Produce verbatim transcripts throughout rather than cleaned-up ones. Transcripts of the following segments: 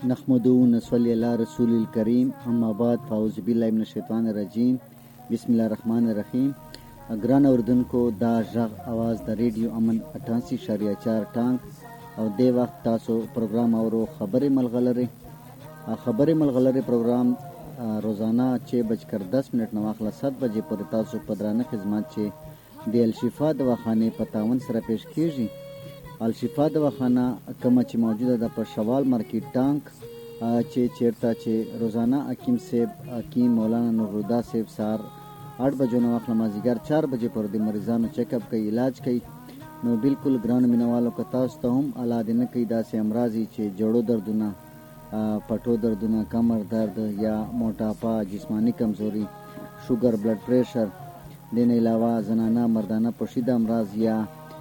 نحمده ونصلي على رسول الكريم اما بعد فاعوذ بالله من الشیطان الرجیم بسم الله الرحمن الرحیم. ګران اوردونکو دا ژغ आवाज د ریډیو امن اٹھاسی اشاریه چار ټانک او د وخت تاسو پروګرام اورو خبرې ملغلره خبرې ملغلره پروګرام روزانه چھ بجکر دس منٹ نو اخلا سات بجې پر تاسو په درانه خدمات چې د الشفا دواخانه پتاون سره پیش کیږي. الشفا دواخانه کومه چې موجوده ده په شوال مارکیټ ټانک چې چیرته چې روزانه حکیم صاحب حکیم مولانا نورالهدی صاحب سار आठ بجو نو وخت مازیګر چار بجې پر د مریضانو چیک اپ کوي علاج کوي. نو بالکل ګران مینوالو که تاسو ته هم علاج نه کوي داسې امراضي چې جوړو دردونه پټو دردونه کمر درد یا موټاپا جسمانی کمزوری شوګر بلډ پریشر دین علاوه زنانه مردانه پوشیده امراض یا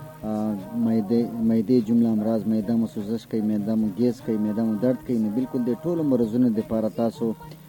معده معده جمله امراض معده مو سوزش کوي معده مو گیس کوي معده مو درد کوي. نو بالکل د ټولو مرزونو لپاره تاسو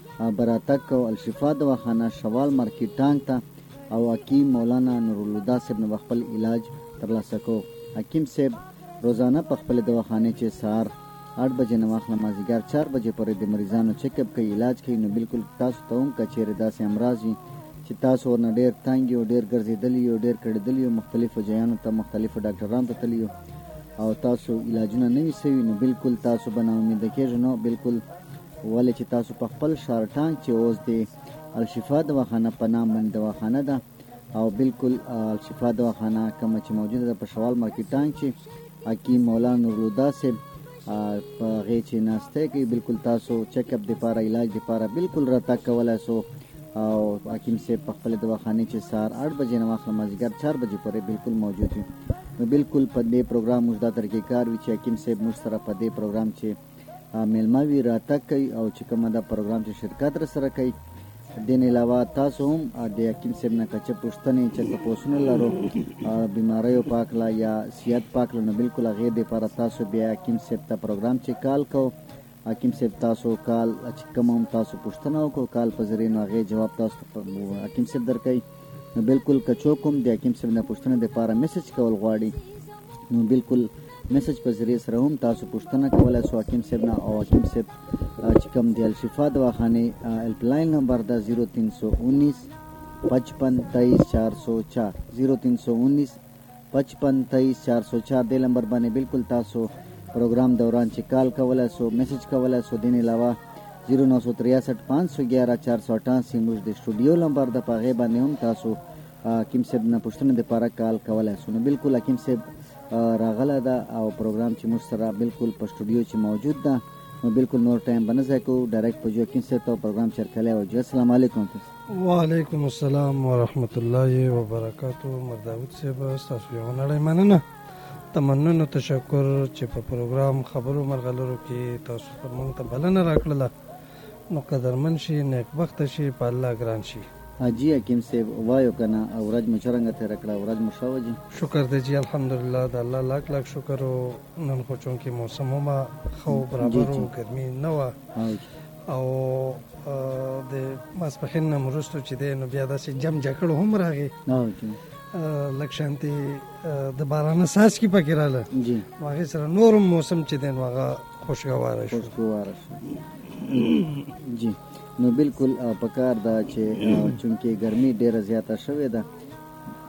براتک او الشفا دواخانه شوال مارکیټ ټانک ته او حکیم مولانا نورالهدی صاحب نو خپل علاج ترلاسه کو. حکیم صاحب روزانه په خپل دواخانه چې سار आठ بجې نو وخت مازیګر چار بجې پورې د مریضانو چیک اپ کوي علاج کوي. نو بالکل تاسو ته هم کچېره داسې امراض وي چې تاسو ورنه ډېر تنګ یو ډېر ګرځېدلی یو ډېر کړېدلی یو مختلفو ځایانو ته مختلفو ډاکټرانو ته تللی او تاسو علاجونه نه وي سوي نو بالکل تاسو به ناامیده کېږئ. نو بالکل ولې چې تاسو په خپل ښار ټانک چې اوس د الشفا دواخانه په نام باندې دواخانه ده او بالکل الشفا دواخانه کومه چې موجوده ده په شوال مارکیټ ټانک چې حکیم مولانا نورالهدی صاحب په هغې چې ناستی کوي بالکل تاسو چیک اپ دپاره علاج دپاره بالکل راتګ کولی سو او حکیم صاحب په خپل دواخانې چې سهار आठ بجې نه واخله مازدیګر چار بجې پورې بالکل موجود وي. نو بالکل په دې پروګرام موږ دا طریقې وي چې حکیم صاحب موږ سره په دې پروګرام چې میلمه وي راتګ کوي او چې کومه دا پروګرام چې شرکت را سره کوي. دین علاوه تاسو هم د حکیم صاحب نه که څه پوښتنې چې تپوسونه لرو بیماریو پاکله یا صحت پاکله نو بالکل هغې دپاره تاسو بیا حکیم صاحب ته پروګرام چې کال کو حکیم صاحب تاسو کال چې کوم هم تاسو پوښتنه وکړو کال په ذریعې نو هغې جواب تاسو ته حکیم صاحب درکوي. نو بالکل که څوک هم د حکیم صاحب نه پوښتنه دپاره میسج کول غواړي نو بالکل میسج په ذریعې سره هم تاسو پوښتنه کولی سو حکیم صاحب نه او حکیم صاحب چې کوم د الشفا دواخانې هیلپلاین نمبر ده زیرو تین سو انیس پچپن تیئیس چار سو چار زیرو تین سو انیس پچپن تیئیس چار سو چار دې نمبر باندې بالکل تاسو پروگرام دوران چې کال کولی سو میسج کولی سو. دین علاوه زیرو نو سو تریاسٹھ پانچ سو گیارہ چار سو اٹھاسی موږ د سټوډیو نمبر د په هغې باندې هم تاسو حکیم صاحب نه پوښتنه دپاره کال کولی سو. نو بالکل حکیم صاحب راغلی ده او پروګرام چې موږ سره بالکل په سټوډیو چې موجود ده نو بالکل نور ټایم به نه ضایع کوو ډایرکټ په جو حکیم صاحب ته پروګرام شرکلی وجو. السلام علیکم. وعلیکم السلام ورحمت الله وبرکاتو. مرداود صاحب ستاسو یوه نړۍ مننه تمنن او تشکر چې په پروګرام خبرو مرغلرو کې تاسو پر موږ ته بلنه راکړله. نو قدرمن شي نیکبخته شي په الله ګران شي. جی حکیم صاحب وایو که نه ورځ مو څرنګه تېره کړه ورځ مو ښه وه جي؟ شکر دی جي الحمدلله د الله لاک لاک شکر و. نن خو چونکې موسم هم ښه و برابر و ګرمي نه وه او د ماسپښین نه وروستو چې دی نو بیا داسې جم جکړ هم راغی لږ شانتې د بارانه څاڅکي پکې راله نو هغې سره نور هم موسم چې دی نو هغه خوشګواره شو خوشګواره شو جي. نو بالکل پکار ده چې چونکې ګرمي ډیره زیاته شوې ده